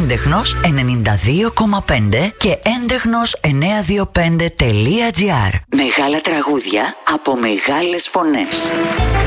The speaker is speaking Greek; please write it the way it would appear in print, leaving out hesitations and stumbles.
έντεχνος 92,5 και έντεχνος 925.gr. Μεγάλα τραγούδια από μεγάλες φωνές.